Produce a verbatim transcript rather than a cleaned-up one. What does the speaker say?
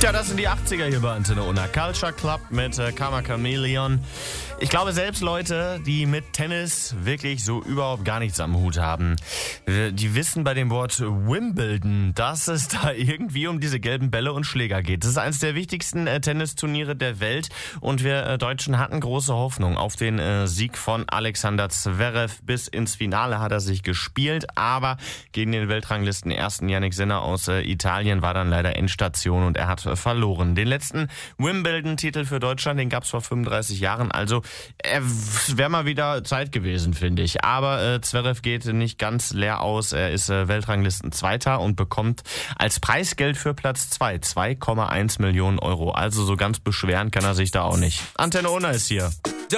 Tja, das sind die achtziger hier bei Antenne Unna. Culture Club mit äh, Karma Chameleon. Ich glaube, selbst Leute, die mit Tennis wirklich so überhaupt gar nichts am Hut haben, äh, die wissen bei dem Wort Wimbledon, dass es da irgendwie um diese gelben Bälle und Schläger geht. Das ist eines der wichtigsten äh, Tennisturniere der Welt und wir äh, Deutschen hatten große Hoffnung auf den äh, Sieg von Alexander Zverev. Bis ins Finale hat er sich gespielt, aber gegen den Weltranglisten ersten Yannick Sinner aus äh, Italien war dann leider Endstation und er hat äh, verloren. Den letzten Wimbledon-Titel für Deutschland, den gab's vor fünfunddreißig Jahren, also äh, wäre mal wieder Zeit gewesen, finde ich. Aber äh, Zverev geht nicht ganz leer aus. Er ist äh, Weltranglisten-Zweiter und bekommt als Preisgeld für Platz zwei zwei Komma eins Millionen Euro. Also so ganz beschweren kann er sich da auch nicht. Antenne Unna ist hier.